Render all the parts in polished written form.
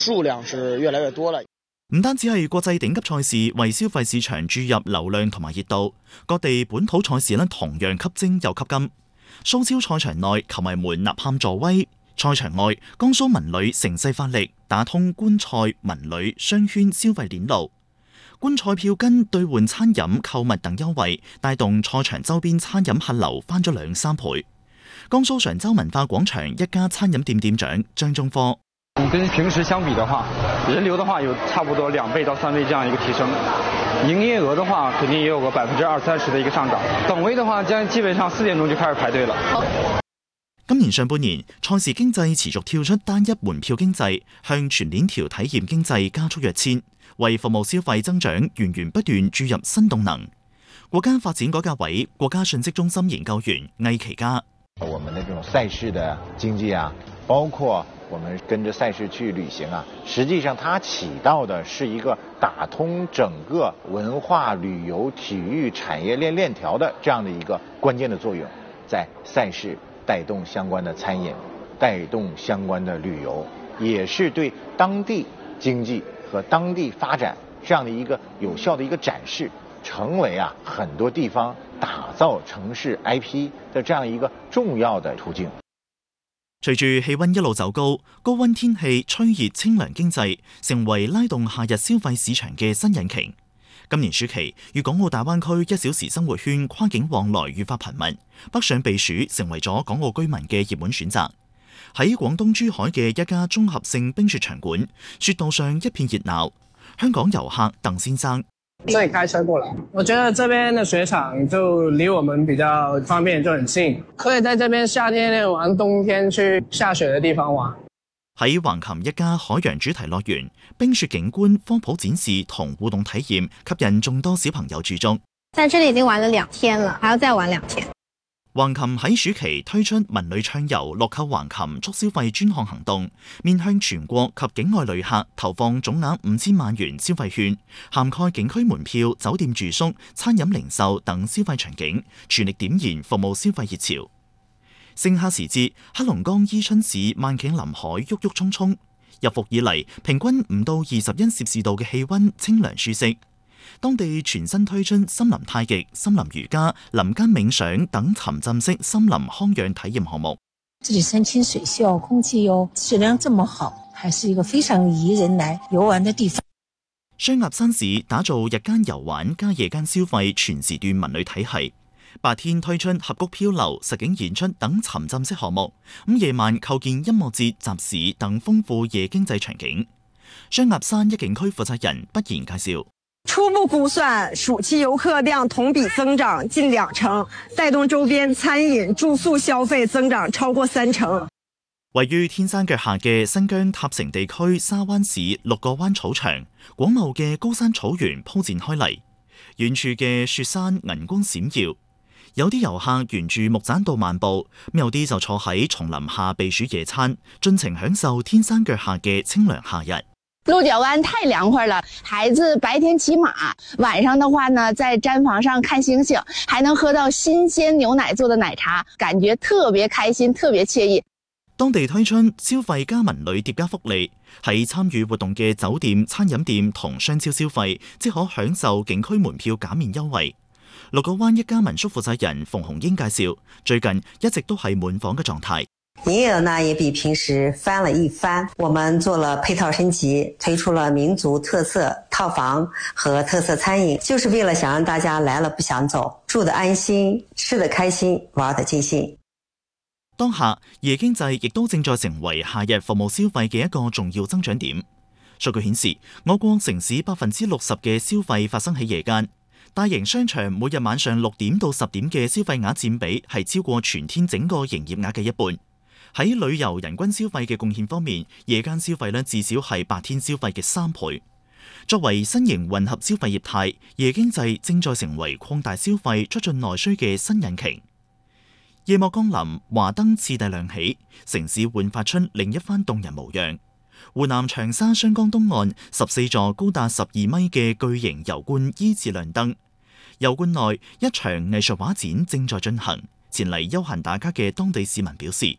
數量是越來越多了。 唔單止係國際頂級賽事為消費市場注入流量同埋熱度，各地本土賽事同樣吸睛又吸金。蘇超賽場內球迷們吶喊助威，賽場外江蘇文旅乘勢發力，打通觀賽文旅商圈消費鏈路。觀賽票根兌換餐飲購物等優惠，帶動賽場周邊餐飲客流翻咗2-3倍。江蘇常州文化廣場一家餐飲店店長張中科。 跟平時相比的話，人流的話有差不多2倍到3倍這樣一個提升，營業額的話肯定也有個20-30%的一個上漲。等位的話，將基本上4點鐘就開始排隊了。 今年上半年，賽事經濟持續跳出單一門票經濟，向全鏈條體驗經濟加速躍遷，為服務消費增長源源不斷注入新動能。國家發展改革委國家信息中心研究員魏其嘉： 我們的這種賽事的經濟啊，包括我們跟着賽事去旅行啊，實際上它起到的是一個打通整個文化旅遊體育產業鏈條的這樣的一個關鍵的作用，在賽事帶動相關的餐飲，帶動相關的旅遊，也是對當地經濟和當地發展這樣的一個有效的一個展示，成為啊很多地方打造城市 IP 的這樣一個重要的途徑。 隨住氣溫一路走高，高溫天氣吹熱清涼經濟，成為拉動夏日消費市場嘅新引擎。今年暑期，粵港澳大灣區1小時生活圈跨境往來愈發頻密，北上避暑成為咗港澳居民嘅熱門選擇。喺廣東珠海嘅一家綜合性冰雪場館，雪道上一片熱鬧。香港遊客鄧先生： 這裡開車過來，我覺得這邊的雪場就離我們比較方便，就很近，可以在這邊夏天玩，冬天去下雪的地方玩。 喺橫琴一家海洋主題樂園，冰雪景觀、科普展示同互動體驗吸引眾多小朋友駐足。 在這裡已經玩了2天了，還要再玩2天。 橫琴喺暑期推出文旅暢遊樂購橫琴促消費專項行動，面向全國及境外旅客投放總額5000萬元消費券，涵蓋景區門票、酒店住宿、餐飲零售等消費場景，全力點燃服務消費熱潮。盛夏時節，黑龍江伊春市萬頃林海鬱鬱蔥蔥，入伏以嚟平均5到21攝氏度嘅氣溫，清涼舒適。當地全新推出森林太極、森林瑜伽、林間冥想等沉浸式森林康養體驗項目。 這裡山清水秀，空氣又質量這麼好，還是一個非常宜人來遊玩的地方。 雙鴨山市打造日間遊玩加夜間消費全時段文旅體系，白天推出峽谷漂流、實景演出等沉浸式項目，夜晚構建音樂節、集市等豐富夜經濟場景。雙鴨山一景區負責人不言介紹。 初步估算，暑期遊客量同比增長近2成，帶動周邊餐飲、住宿消費增長超過3成。 位於天山腳下嘅新疆塔城地區沙灣市6個灣草場，廣袤嘅高山草原鋪展開嚟，遠處嘅雪山銀光閃耀。有啲遊客沿住木棧道漫步，有啲就坐喺叢林下避暑野餐，盡情享受天山腳下嘅清涼夏日。 鹿角灣太涼快了，孩子白天騎馬，晚上的話呢，在毡房上看星星，還能喝到新鮮牛奶做的奶茶，感覺特別開心，特別愜意。 當地推出消費加文旅疊加福利，喺參與活動嘅酒店、餐飲店同商超消費，即可享受景區門票減免優惠。鹿角灣一家民宿負責人馮紅英介紹，最近一直都係滿房嘅狀態。 營業額呢也比平時翻了一番，我們做了配套升級，推出了民族特色套房和特色餐飲，就是為了想讓大家來了不想走，住得安心，吃得開心，玩得盡興。 當下夜經濟亦都正在成為夏日服務消費嘅一個重要增長點。數據顯示，我國城市60%嘅消費發生喺夜間，大型商場每日晚上6點到10點嘅消費額佔比係超過全天整個營業額嘅一半。喺旅遊人均消費嘅貢獻方面，夜間消費至少係白天消費嘅3倍。作為新型混合消費業態，夜經濟正在成為擴大消費、促進內需嘅新引擎。夜幕降臨，華燈次第亮起，城市煥發出另一番動人模樣。湖南長沙雙江東岸14座高達12米嘅巨型油罐依次亮燈，油罐內一場藝術畫展正在進行。前嚟休閒打卡嘅當地市民表示：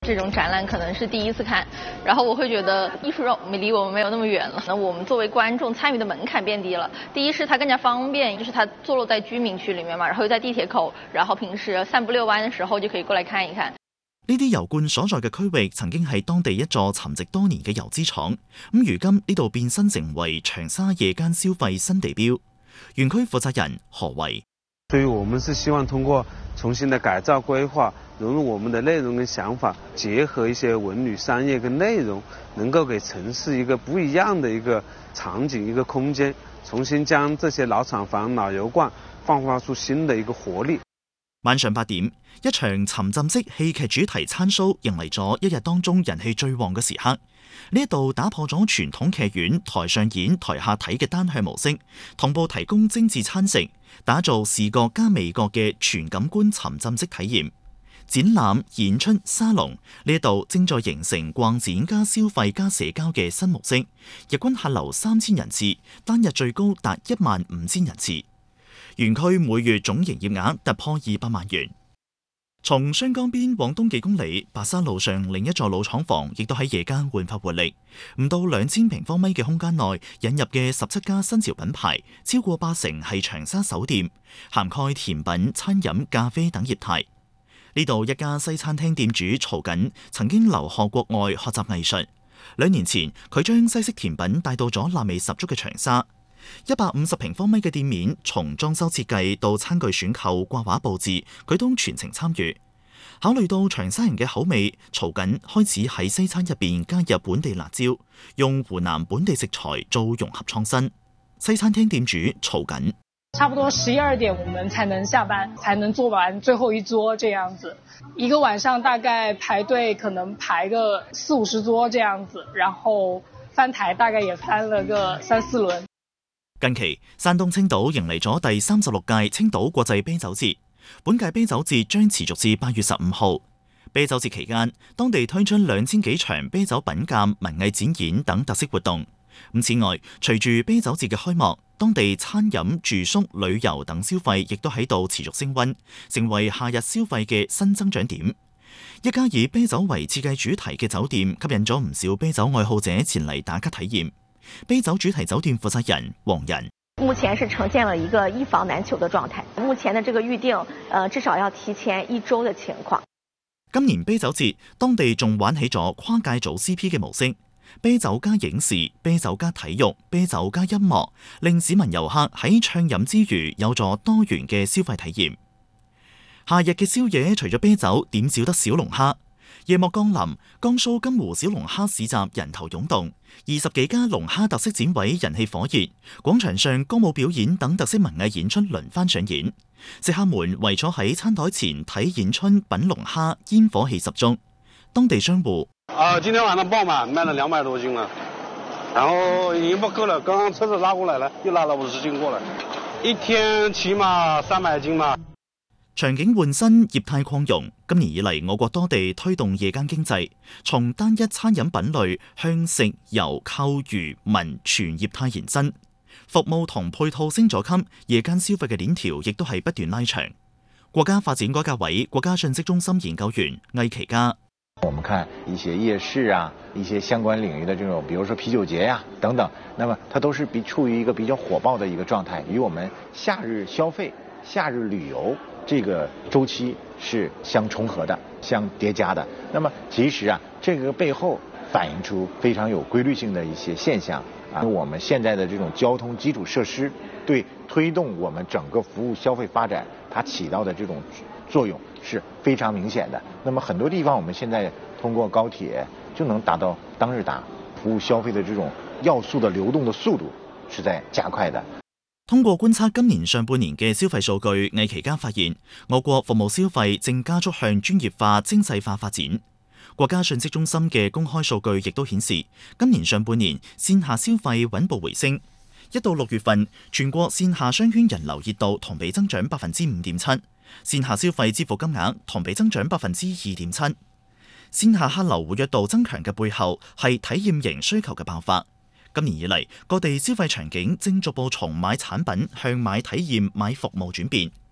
这种展览可能是第一次看，然后我会觉得艺术离我们没有那么远了。那我们作为观众参与的门槛变低了。第一是它更加方便，就是它坐落在居民区里面嘛，然后又在地铁口，然后平时散步遛弯的時候就可以過嚟看一看。 呢啲油罐所在嘅區域曾經係當地一座沉寂多年嘅油資廠，咁如今呢度變身成為長沙夜間消費新地標。園區負責人何偉。 所以我們是希望通過重新的改造規劃，融入我們的內容跟想法，結合一些文旅商業跟內容，能夠給城市一個不一樣的一個場景、一個空間，重新將這些老廠房、老油罐放發出新的一個活力。 晚上8點，一場沉浸式戲劇主題餐 show 迎嚟咗一日當中人氣最旺嘅時刻。呢一度打破咗傳統劇院台上演台下睇嘅單向模式，同步提供精緻餐食，打造視覺加味覺嘅全感官沉浸式體驗。展覽、演出、沙龍呢一度正在形成逛展加消費加社交嘅新模式，日均客流3000人次，單日最高達15000人次。園區每月總營業額突破200萬元。從雙江邊往東幾公里，白沙路上另一座老廠房亦都喺夜間煥發活力。唔到2000平方米嘅空間內引入嘅17家新潮品牌，超過80%係長沙首店，涵蓋甜品、餐飲、咖啡等業態。呢度一家西餐廳店主曹瑾曾經留學國外學習藝術，2年前佢將西式甜品帶到咗辣味十足嘅長沙。150平方米嘅店面，從裝修設計到餐具選購、掛畫佈置，佢都全程參與。考慮到長沙人嘅口味，曹瑾開始喺西餐入邊加入本地辣椒，用湖南本地食材做融合創新。西餐廳店主曹瑾： 差不多12點我們才能下班，才能做完最後一桌這樣子。一個晚上大概排隊可能排個40-50桌這樣子，然後翻台大概也翻了個3-4輪。 近期，山東青島迎嚟咗第36屆青島國際啤酒節。本屆啤酒節將持續至8月15號。啤酒節期間，當地推出2000幾場啤酒品鑑、文藝展演等特色活動。此外，隨住啤酒節嘅開幕，當地餐飲、住宿、旅遊等消費亦都喺度持續升溫，成為夏日消費嘅新增長點。一家以啤酒為設計主題嘅酒店，吸引咗唔少啤酒愛好者前嚟打卡體驗。啤酒主題酒店負責人黃仁： 目前是呈現了一個一房難求的狀態，目前的這個預定，至少要提前1週的情況。 今年啤酒節，當地仲玩起咗跨界組 CP 嘅模式，啤酒加影視、啤酒加體育、啤酒加音樂，令市民遊客喺暢飲之餘有助多元嘅消費體驗。夏日嘅宵夜，除咗啤酒，點少得小龍蝦？夜幕降臨，江蘇金湖小龍蝦市集人頭湧動，20幾家龍蝦特色展位人氣火熱，廣場上歌舞表演等特色文藝演出輪番上演，食客們為咗喺餐台前睇演出品龍蝦，煙火氣十足。當地商戶： 今天晚上爆滿，賣了200多斤了，然後已經不夠了，剛剛車子拉過來了，又拉了50斤過來，一天起碼300斤嘛。 場景換新，業態擴容。今年以嚟，我國多地推動夜間經濟，從單一餐飲品類向食、遊、購、娛、文全業態延伸，服務同配套升咗級，夜間消費嘅鏈條亦都係不斷拉長。國家發展改革委國家信息中心研究員魏其嘉： 我們看一些夜市啊，一些相關領域的這種，比如說啤酒節呀等等，那麼它都是處於一個比較火爆的一個狀態，與我們夏日消費、夏日旅遊這個週期是相重合的、相疊加的。那麼其實啊，這個背後反映出非常有規律性的一些現象啊。我們現在的這種交通基礎設施對推動我們整個服務消費發展，它起到的這種作用是非常明顯的。那麼很多地方我們現在通過高鐵就能達到當日達，服務消費的這種要素的流動的速度是在加快的。 通過觀察今年上半年嘅消費數據，魏其嘉發現，我國服務消費正加速向專業化、精細化發展。國家信息中心嘅公開數據亦都顯示，今年上半年線下消費穩步回升。1到6月份，全國線下商圈人流熱度同比增長 5.7%， 線下消費支付金額同比增長 2.7%。線下客流活躍度增強嘅背後，係體驗型需求嘅爆發。今年以嚟，各地消費場景正逐步從買產品向買體驗、買服務轉變。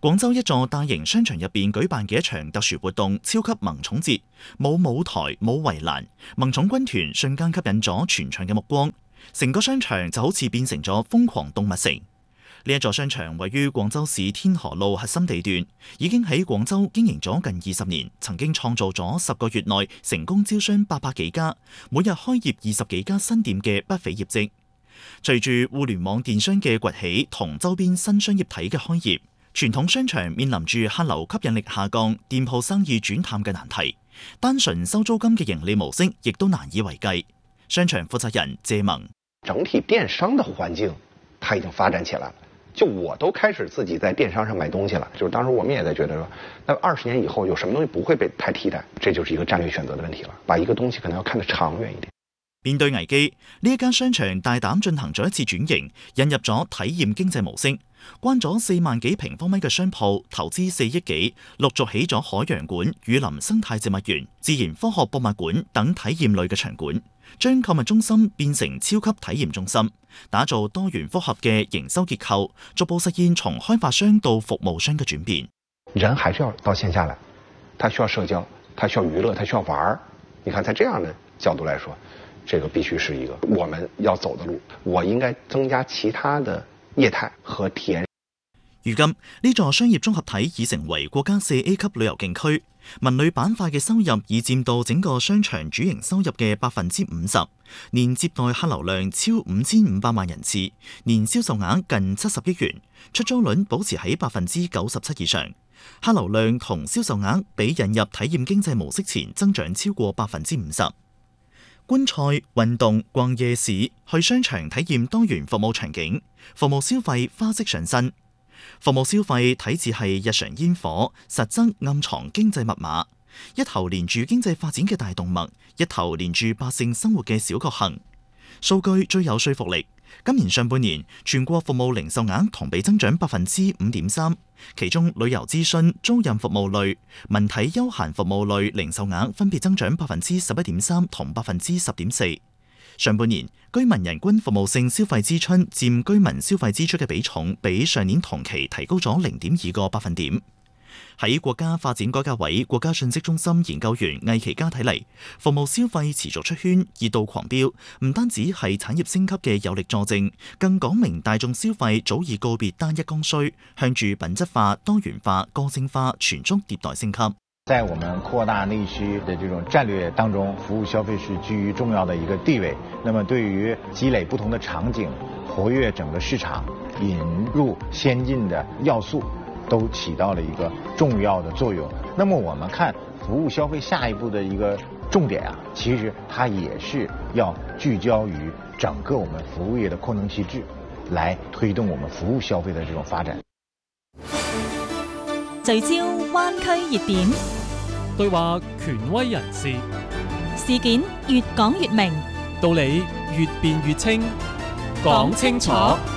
廣州一座大型商場入邊舉辦嘅一場特殊活動——超級萌寵節，冇舞台冇圍欄，萌寵軍團瞬間吸引咗全場嘅目光，成個商場就好似變成咗瘋狂動物城。呢一座商場位於廣州市天河路核心地段，已經喺廣州經營咗近20年，曾經創造咗10個月內成功招商800幾家，每日開業20幾家新店嘅不菲業績。隨住互聯網電商嘅崛起同周邊新商業體嘅開業，傳統商場面臨住客流吸引力下降、店鋪生意轉淡嘅難題，單純收租金嘅盈利模式亦都難以為繼。商場負責人謝萌： 整體電商的環境，它已經發展起來了。就我都開始自己在電商上買東西了。就是當時我們也在覺得說，那20年以後有什麼東西不會被太替代？這就是一個戰略選擇的問題了。把一個東西可能要看得長遠一點。 面對危機，呢一間商場大膽進行咗一次轉型，引入咗體驗經濟模式，關咗4萬幾平方米嘅商鋪，投資4億幾，陸續起咗海洋館、雨林生態植物園、自然科學博物館等體驗類嘅場館，將購物中心變成超級體驗中心，打造多元複合嘅營收結構，逐步實現從開發商到服務商嘅轉變。 人還是要到線下來，他需要社交，他需要娛樂，他需要玩。你看，在這樣的角度來說，這個必須是一個我們要走的路。我應該增加其他的業態和體驗。 如今呢座商業綜合體已成為國家4A 級旅遊景區，文旅板塊嘅收入已佔到整個商場主營收入嘅50%，年接待客流量超5500萬人次，年銷售額近70億元，出租率保持喺97%以上，客流量同銷售額比引入體驗經濟模式前增長超過50%。觀賽、運動、逛夜市、去商場體驗多元服務場景，服務消費花式上身。服務消費睇似係日常煙火，實則暗藏經濟密碼，一頭連住經濟發展嘅大動脈，一頭連住百姓生活嘅小確幸。數據最有說服力，今年上半年全國服務零售額同比增長5.3%，其中旅遊諮詢、租賃服務類、文體休閒服務類零售額分別增長11.3%同10.4%。上半年居民人均服務性消費支出佔居民消費支出嘅比重，比上年同期提高咗0.2個百分點。喺國家發展改革委國家信息中心研究員魏其嘉睇嚟，服務消費持續出圈，熱度狂飆，唔單止係產業升級嘅有力佐證，更講明大眾消費早已告別單一剛需，向住品質化、多元化、個性化全速迭代升級。 在我們擴大內需的這種戰略當中，服務消費是居於重要的一個地位。那麼對於積累不同的場景、活躍整個市場、引入先進的要素，都起到了一個重要的作用。那麼我們看服務消費下一步的一個重點啊，其實它也是要聚焦於整個我們服務業的擴能機制，來推動我們服務消費的這種發展。 聚焦灣區熱點， 對話權威人士， 事件越講越明， 道理越辯越清，講清楚。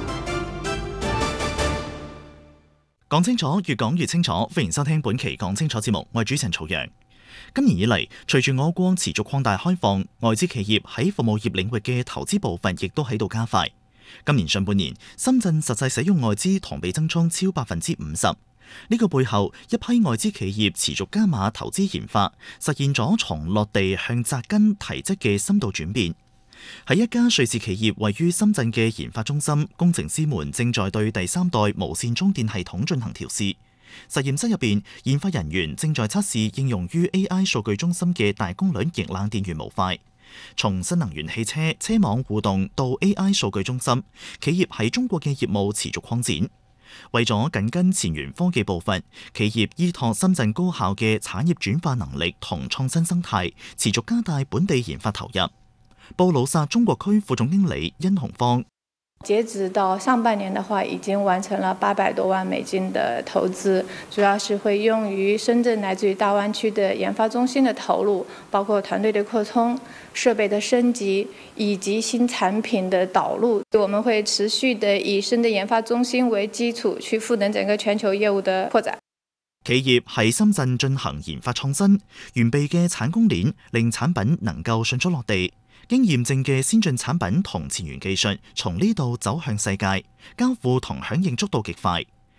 講清楚，越講越清楚。歡迎收聽本期講清楚節目，我係主持人曹陽。今年以嚟，隨住我國持續擴大開放，外資企業喺服務業領域嘅投資步伐亦都喺度加快。今年上半年，深圳實際使用外資同比增速超50%。呢個背後，一批外資企業持續加碼投資研發，實現咗從落地向扎根提質嘅深度轉變。喺一家瑞士企業位於深圳嘅研發中心，工程師們正在對第3代無線充電系統進行調試。實驗室入邊，研發人員正在測試應用於 AI 數據中心嘅大功率液冷電源模塊。從新能源汽車車網互動到 AI 數據中心，企業喺中國嘅業務持續擴展。為咗緊跟前沿科技步伐，企業依託深圳高效嘅產業轉化能力同創新生態，持續加大本地研發投入。布魯薩中國區副總經理殷紅芳： 截止到上半年的話，已經完成了800多萬美金的投資，主要是會用於深圳乃至於大灣區的研發中心的投入，包括團隊的擴充、設備的升級以及新產品的導入。我們會持續的以深圳研發中心為基礎，去賦能整個全球業務的擴展。 企業喺深圳進行研發創新，完備嘅產供鏈令產品能夠迅速落地。經驗證嘅先進產品同前沿技術從呢度走向世界，交付同響應速度極快。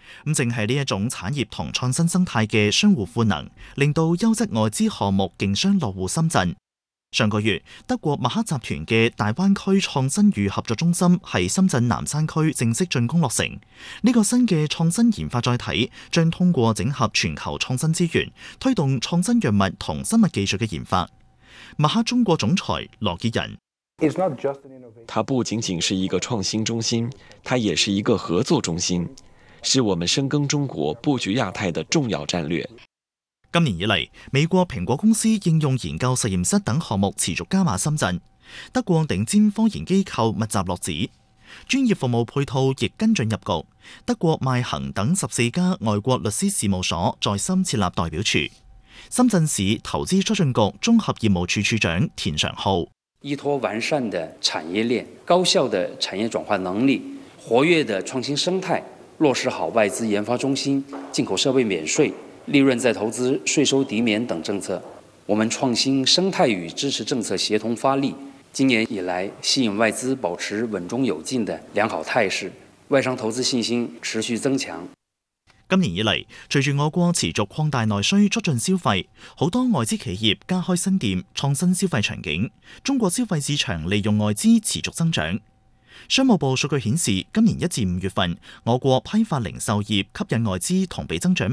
咁正係呢一種產業同創新生態嘅相互賦能，令到優質外資項目競相落戶深圳。上個月，德國默克集團嘅大灣區創新與合作中心喺深圳南山區正式竣工落成。呢個新嘅創新研發載體將通過整合全球創新資源，推動創新藥物同生物技術嘅研發。默克中國總裁羅傑仁， 它不僅僅是一個創新中心，它也是一個合作中心，是我們深耕中國、佈局亞太的重要戰略。 今年以嚟，美國蘋果公司應用研究實驗室等項目持續加碼深圳，德國頂尖科研機構密集落址，專業服務配套亦跟進入局。德國邁恒等14家外國律師事務所在深設立代表處。深圳市投資促進局綜合業務處處長田常浩， 依託完善的產業鏈、高效的產業轉換能力、活躍的創新生態，落實好外資研發中心、進口設備免稅、利潤再投資、稅收抵免等政策，我們創新生態與支持政策協同發力。今年以來，吸引外資保持穩中有進的良好態勢，外商投資信心持續增強。 今年以嚟，隨住我國持續擴大內需、促進消費，好多外資企業加開新店、創新消費場景，中國消費市場利用外資持續增長。商務部數據顯示，今年1至5月份，我國批發零售業吸引外資同比增長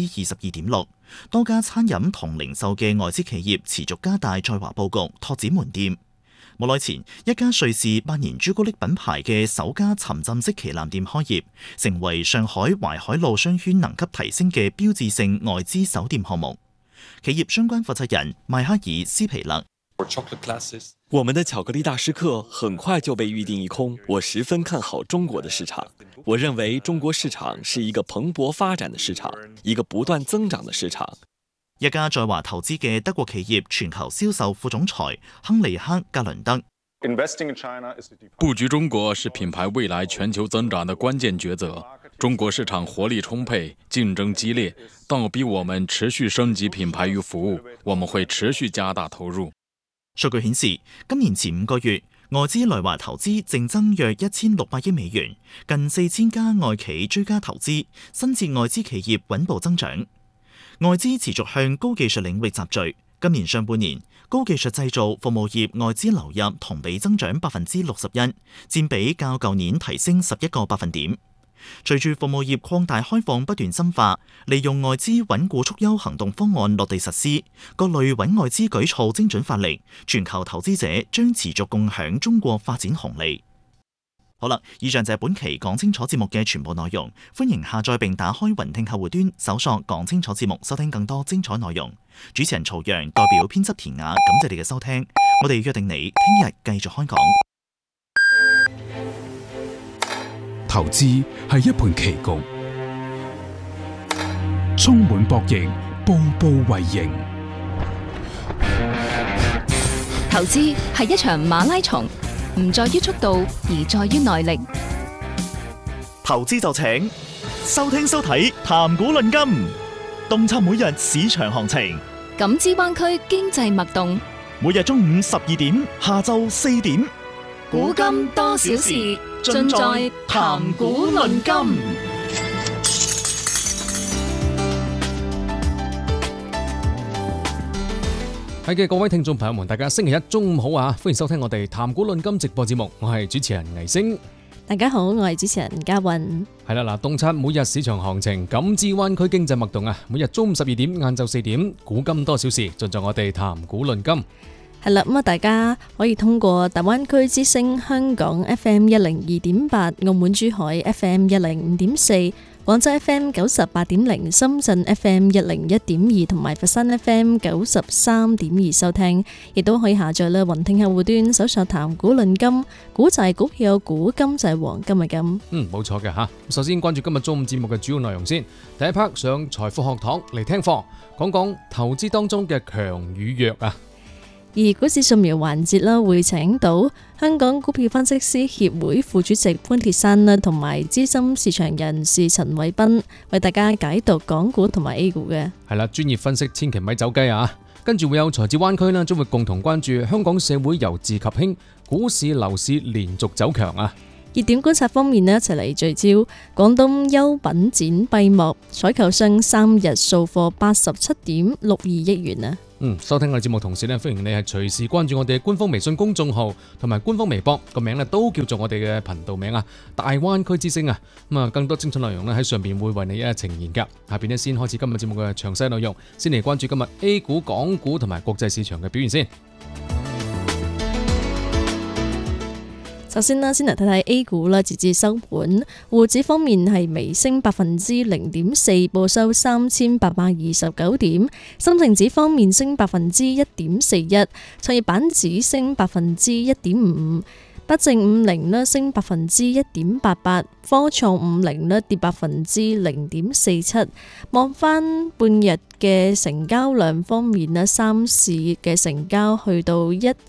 22.6%，多家餐飲同零售嘅外資企業持續加大在華佈局，拓展門店。冇耐前，一家瑞士百年朱古力品牌嘅首家沉浸式旗艦店開業，成為上海淮海路商圈能級提升嘅標誌性外資首店項目。企業相關負責人邁克爾斯皮勒， 我們的巧克力大師課很快就被預訂一空，我十分看好中國的市場。我認為中國市場是一個蓬勃發展的市場，一個不斷增長的市場。 一家在華投資嘅德國企業全球銷售副總裁亨利克·格倫德， 佈局中國是品牌未來全球增長的關鍵抉擇。中國市場活力充沛，競爭激烈，倒逼我們持續升級品牌與服務，我們會持續加大投入。 數據顯示，今年前5個月，外資來華投資淨增約1600億美元，近4000家外企追加投資，新設外資企業穩步增長。外資持續向高技術領域集聚。今年上半年，高技術製造服務業外資流入同比增長61%，佔比較舊年提升11個百分點。隨住服務業擴大開放不斷深化，利用外資穩固促優行動方案落地實施，各類穩外資舉措精準發力，全球投資者將持續共享中國發展紅利。好啦，以上就係本期講清楚節目嘅全部內容，歡迎下載並打開雲聽客戶端，搜索講清楚節目，收聽更多精彩內容。主持人曹陽代表編輯田雅，感謝你嘅收聽，我哋約定你聽日繼續開講。 投資係一盤棋局，充滿博弈，步步為營。 投資係一場馬拉松，唔在於速度，而在於耐力。 投資就請收聽收睇談股論金，洞察每日市場行情， 感知灣區經濟脈動。 每日中午12點，下晝4點， 古今多少事，盡在談股論金。 係嘅，各位聽眾朋友們，大家星期一中午好啊！歡迎收聽我哋談股論金直播節目，我係主持人倪星。 大家好，我係主持人嘉韻。 係啦，嗱，洞察每日市場行情，感知灣區經濟脈動啊！每日中午12點，晏晝4點，古今多少事，盡在我哋談股論金。 係啦，咁啊，大家可以通過大灣區之聲香港 FM 102.8、澳門珠海 FM 105.4、廣州 FM 98.0、深圳 FM 101.2同埋佛山 FM 93.2收聽，亦都可以下載啦雲聽客戶端，搜索談股論金，股就係股票，股金就係黃金嘅金。 冇錯嘅吓。首先關注今日中午節目嘅主要內容先。第一 part 上財富學堂嚟聽課，講講投資當中嘅強與弱啊。 而股市掃描環節啦，會請到香港股票分析師協會副主席潘鐵珊啦，同埋資深市場人士陳偉斌為大家解讀港股同埋 A 股嘅。 係啦，專業分析千祈咪走雞啊！跟住會有財智灣區啦，將會共同關注香港社會由治及興，股市樓市連續走強啊！ 熱點觀察方面呢，一齊嚟聚焦廣東優品展閉幕，採購商3日掃貨87.62億元啊！ 收聽我哋節目同時呢，歡迎你係隨時關注我哋嘅官方微信公眾號同埋官方微博，個名呢都叫做我哋嘅頻道名啊，大灣區之聲啊。咁啊，更多精彩內容呢喺上邊會為你一一呈現噶。下邊呢先開始今日節目嘅詳細內容，先嚟關注今日 A 股、港股同埋國際市場嘅表現先。 首先啦，先嚟睇睇 A 股啦，截至收盤，滬指方面係微升0.4%，報收3829點；深證指方面升1.41%，創業板指升1.5%。北證50呢升1.88%，科創50呢跌0.47%。望翻半日嘅成交量方面呢，三市嘅成交去到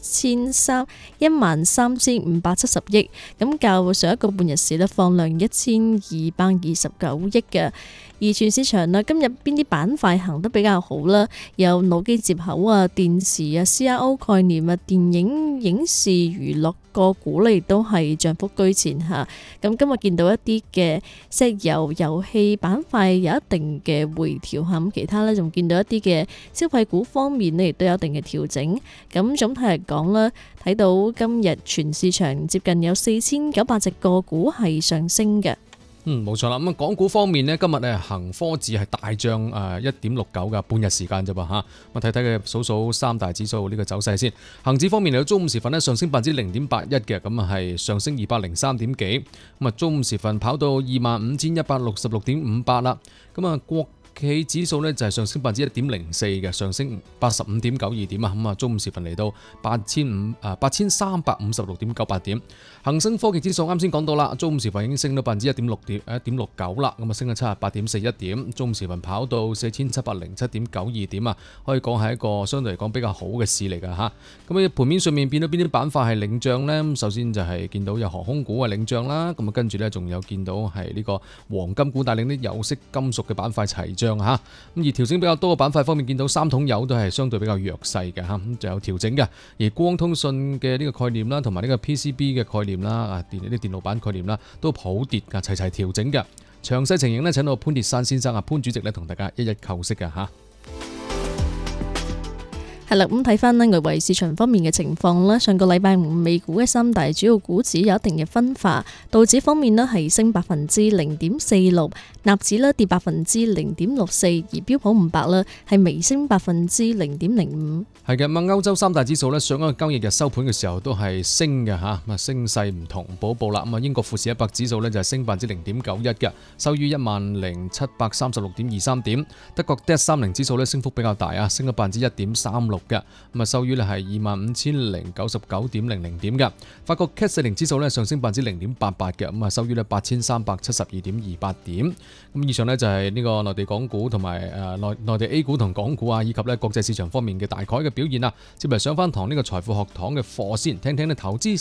13570億，咁較上一個半日市呢放量1229億嘅。而全市場呢，今日邊啲板塊行得比較好啦？有腦機接口啊、電池啊、CRO 概念啊、電影、影視娛樂個股咧，亦都係漲幅居前嚇。咁今日見到一啲嘅石油、遊戲板塊有一定嘅回調嚇，咁其他呢，仲見到一啲嘅消費股方面呢，亦都有一定嘅調整。咁總體嚟講啦，睇到今日全市場接近有4900隻個股係上升嘅。 冇錯啦。咁港股方面呢，今日咧恒科指係大漲1.69嘅半日時間啫噃嚇。咁睇睇嘅數三大指數呢個走勢先。恒指方面嚟到中午時分呢，上升0.81%嘅，咁啊係上升203點幾。咁啊中午時分跑到25,166.58啦。咁啊國企指數呢就係上升1.04%嘅，上升85.92點啊。咁啊中午時分嚟到8356.98點。恒生科技指數啱先講到啦，中午時分已經升到1.69啦，咁啊升咗78.41點，中午時分跑到4707.92點啊，可以講係一個相對嚟講比較好嘅市嚟㗎嚇。咁啊盤面上面變到邊啲板塊係領漲呢？咁首先就係見到有航空股係領漲啦，咁啊跟住呢仲有見到係呢個黃金股帶領啲有色金屬嘅板塊齊漲嚇。咁而調整比較多嘅板塊方面，見到三桶油都係相對比較弱勢嘅嚇，咁就有調整嘅。而光通訊嘅呢個概念啦，同埋呢個 PCB 嘅概念啦，啲電路板概念啦，都普跌㗎，齊調整嘅。詳細情形呢，請到潘鐵珊先生潘主席呢，同大家一一構析嘅嚇。 係啦，咁睇翻呢外圍市場方面嘅情況啦，上個禮拜五美股嘅三大主要股指有一定嘅分化，道指方面呢係升0.46%，納指呢跌0.64%，而標普500呢係微升0.05%。 係嘅，咁歐洲三大指數呢，上一個交易日收盤嘅時候都係升嘅嚇，咁啊升勢唔同步步啦。咁啊英國富時100指數呢就係升0.91%嘅，收於10,736.23點。德國 DAX 30指數呢升幅比較大啊，升咗1.36%嘅，咁啊收於呢係25,099.00點嘅。法國 CAC 40指數呢上升0.88%嘅，咁啊收於呢8,372.28點。咁以上呢就係呢個內地港股同埋內地 A 股同港股啊，以及呢國際市場方面嘅大概嘅表現啦。接嚟上翻堂呢個財富學堂嘅課先，聽聽呢投資